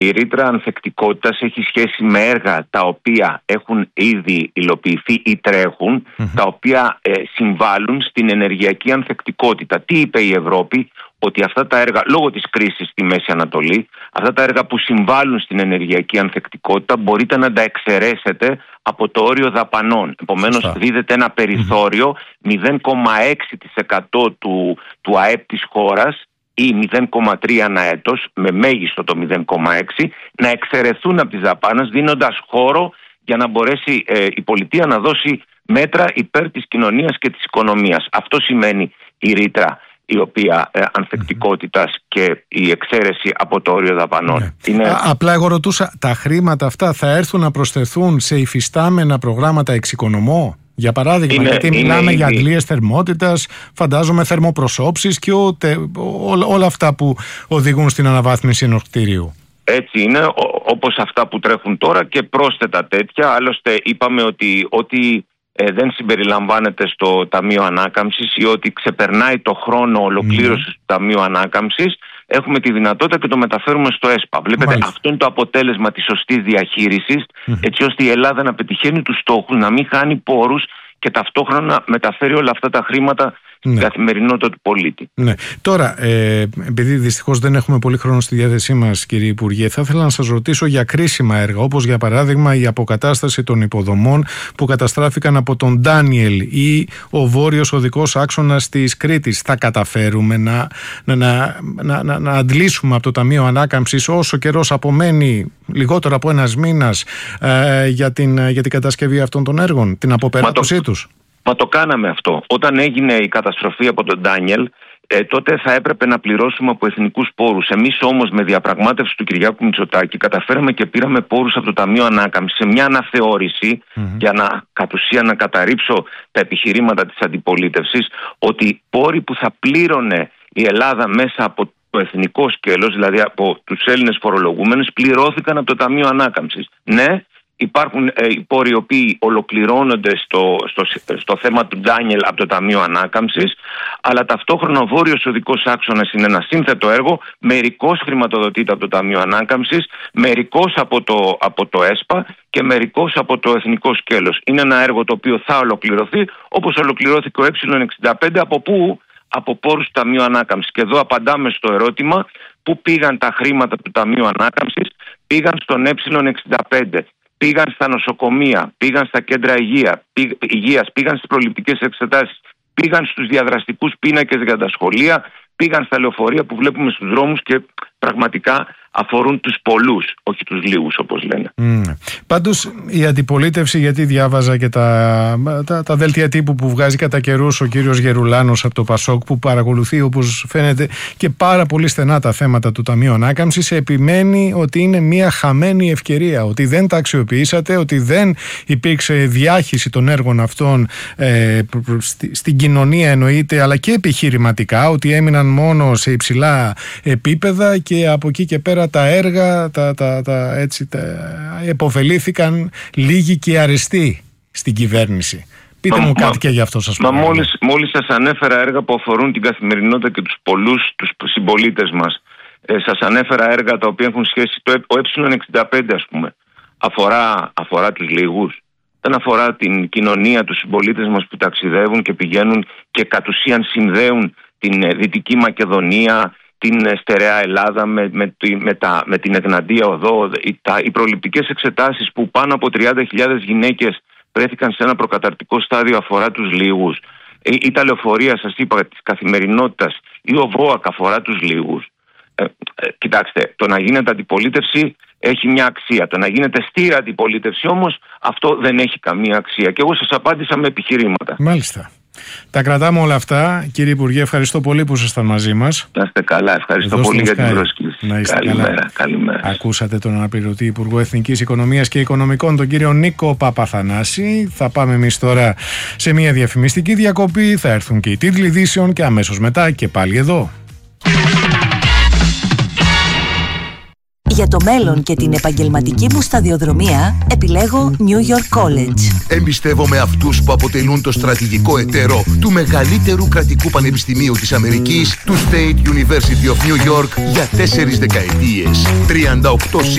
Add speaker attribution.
Speaker 1: Η ρήτρα ανθεκτικότητας έχει σχέση με έργα τα οποία έχουν ήδη υλοποιηθεί ή τρέχουν, τα οποία συμβάλλουν στην ενεργειακή ανθεκτικότητα. Τι είπε η Ευρώπη? Ότι αυτά τα έργα, λόγω της κρίσης στη Μέση Ανατολή, αυτά τα έργα που συμβάλλουν στην ενεργειακή ανθεκτικότητα μπορείτε να τα εξαιρέσετε από το όριο δαπανών. Επομένως δίδεται ένα περιθώριο 0,6% του ΑΕΠ της χώρας ή 0,3 ανά έτος, με μέγιστο το 0,6, να εξαιρεθούν από τις δαπάνες, δίνοντας χώρο για να μπορέσει η πολιτεία να δώσει μέτρα υπέρ της κοινωνίας και της οικονομίας. Αυτό σημαίνει η ρήτρα, η οποία ανθεκτικότητας και η εξαίρεση από το όριο δαπανών.
Speaker 2: Απλά εγώ ρωτούσα, τα χρήματα αυτά θα έρθουν να προσθεθούν σε υφιστάμενα προγράμματα εξοικονομώ? Για παράδειγμα, γιατί μιλάμε για αντλίες θερμότητας, φαντάζομαι θερμοπροσώψεις και όλα αυτά που οδηγούν στην αναβάθμιση ενός κτηρίου.
Speaker 1: Έτσι είναι, όπως αυτά που τρέχουν τώρα και πρόσθετα τέτοια. Άλλωστε είπαμε ότι δεν συμπεριλαμβάνεται στο Ταμείο Ανάκαμψης ή ότι ξεπερνάει το χρόνο ολοκλήρωσης του Ταμείου Ανάκαμψης, έχουμε τη δυνατότητα και το μεταφέρουμε στο ΕΣΠΑ. Βλέπετε, αυτό είναι το αποτέλεσμα της σωστής διαχείρισης, έτσι ώστε η Ελλάδα να πετυχαίνει τους στόχους, να μην χάνει πόρους και ταυτόχρονα να μεταφέρει όλα αυτά τα χρήματα στην καθημερινότητα του πολίτη.
Speaker 2: Ναι. Τώρα, επειδή δυστυχώς δεν έχουμε πολύ χρόνο στη διάθεσή μας, κύριε Υπουργέ, θα ήθελα να σας ρωτήσω για κρίσιμα έργα, όπως για παράδειγμα η αποκατάσταση των υποδομών που καταστράφηκαν από τον Ντάνιελ ή ο βόρειος οδικός άξονας της Κρήτης. Θα καταφέρουμε να αντλήσουμε από το Ταμείο Ανάκαμψης, όσο καιρός απομένει, λιγότερο από ένας μήνας, για την κατασκευή αυτών των έργων, την αποπεράτωσή τους?
Speaker 1: Μα το κάναμε αυτό. Όταν έγινε η καταστροφή από τον Ντάνιελ, τότε θα έπρεπε να πληρώσουμε από εθνικούς πόρους. Εμείς όμως, με διαπραγμάτευση του Κυριάκου Μητσοτάκη, καταφέραμε και πήραμε πόρους από το Ταμείο Ανάκαμψης σε μια αναθεώρηση, για κατ' ουσία να καταρρύψω τα επιχειρήματα της αντιπολίτευσης, ότι οι πόροι που θα πλήρωνε η Ελλάδα μέσα από το εθνικό σκέλος, δηλαδή από τους Έλληνες φορολογούμενους, πληρώθηκαν από το Ταμείο Ανάκαμψης. Ναι, υπάρχουν οι πόροι οι οποίοι ολοκληρώνονται στο θέμα του Ντάνιελ από το Ταμείο Ανάκαμψης, αλλά ταυτόχρονα ο βόρειος οδικός άξονας είναι ένα σύνθετο έργο, μερικώς χρηματοδοτείται από το Ταμείο Ανάκαμψης, μερικώς από το ΕΣΠΑ και μερικώς από το εθνικό σκέλος. Είναι ένα έργο το οποίο θα ολοκληρωθεί, όπως ολοκληρώθηκε ο Ε65, από πού? Από πόρους του Ταμείου Ανάκαμψης. Και εδώ απαντάμε στο ερώτημα, πού πήγαν τα χρήματα του Ταμείου Ανάκαμψης? Πήγαν στον Ε65. Πήγαν στα νοσοκομεία, πήγαν στα κέντρα υγείας, πήγαν στις προληπτικές εξετάσεις, πήγαν στους διαδραστικούς πίνακες για τα σχολεία, πήγαν στα λεωφορεία που βλέπουμε στους δρόμους και πραγματικά αφορούν τους πολλούς, όχι τους λίγους όπως λένε.
Speaker 2: Πάντως η αντιπολίτευση, γιατί διάβαζα και τα δελτία τύπου που βγάζει κατά καιρούς ο κύριος Γερουλάνος από το Πασόκ, που παρακολουθεί όπως φαίνεται και πάρα πολύ στενά τα θέματα του Ταμείου Ανάκαμψης, επιμένει ότι είναι μια χαμένη ευκαιρία, ότι δεν τα αξιοποιήσατε, ότι δεν υπήρξε διάχυση των έργων αυτών στην κοινωνία εννοείται, αλλά και επιχειρηματικά, ότι έμειναν μόνο σε υψηλά επίπεδα και από εκεί και πέρα τα έργα επωφελήθηκαν λίγοι και αρεστοί στην κυβέρνηση. Πείτε μου κάτι και γι' αυτό σας πω.
Speaker 1: Μόλις σας ανέφερα έργα που αφορούν την καθημερινότητα και τους πολλούς, τους συμπολίτες μας. Σας ανέφερα έργα τα οποία έχουν σχέση. Ο Ε65, ας πούμε, αφορά τους λίγους. Δεν αφορά την κοινωνία, τους συμπολίτες μας που ταξιδεύουν και πηγαίνουν και κατ' ουσίαν συνδέουν την Δυτική Μακεδονία, την στερεά Ελλάδα με την Εγναντία Οδό. Οι προληπτικές εξετάσεις που πάνω από 30.000 γυναίκες βρέθηκαν σε ένα προκαταρκτικό στάδιο αφορά τους λίγους. Ή τα λεωφορεία, σας είπα, της καθημερινότητας, ή ο ΒΟΑΚ αφορά τους λίγους. Κοιτάξτε, το να γίνεται αντιπολίτευση έχει μια αξία. Το να γίνεται στήρα αντιπολίτευση όμως, αυτό δεν έχει καμία αξία. Και εγώ σας απάντησα με επιχειρήματα.
Speaker 2: Μάλιστα. Τα κρατάμε όλα αυτά. Κύριε Υπουργέ, ευχαριστώ πολύ που ήσασταν μαζί μας.
Speaker 1: Να είστε καλά. Ευχαριστώ πολύ για την πρόσκληση. Καλημέρα.
Speaker 2: Ακούσατε τον αναπληρωτή Υπουργό Εθνικής Οικονομίας και Οικονομικών, τον κύριο Νίκο Παπαθανάση. Θα πάμε εμείς τώρα σε μια διαφημιστική διακοπή. Θα έρθουν και οι τίτλοι ειδήσεων και αμέσως μετά και πάλι εδώ.
Speaker 3: Για το μέλλον και την επαγγελματική μου σταδιοδρομία επιλέγω New York College.
Speaker 4: Εμπιστεύομαι αυτούς που αποτελούν το στρατηγικό εταίρο του μεγαλύτερου κρατικού πανεπιστημίου της Αμερικής, του State University of New York, για 4 δεκαετίες. 38